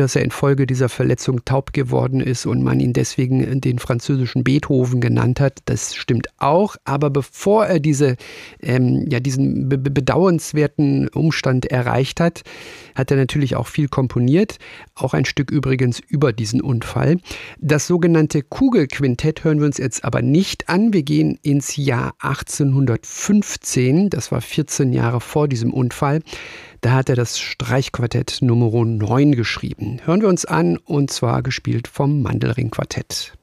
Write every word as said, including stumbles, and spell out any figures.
dass er infolge dieser Verletzung taub geworden ist und man ihn deswegen den französischen Beethoven genannt hat. Das stimmt auch. Aber bevor er diese, ähm, ja, diesen be- bedauernswerten Umstand erreicht hat, hat er natürlich auch viel komponiert. Auch ein Stück übrigens über diesen Unfall. Das sogenannte Kugelquintett hören wir uns jetzt aber nicht an. Wir gehen ins Jahr achtzehnhundertfünfzehn. Das war vierzehn Jahre vor diesem Unfall. Da hat er das Streichquartett Nummer neun geschrieben. Hören wir uns an, und zwar gespielt vom Mandelring-Quartett.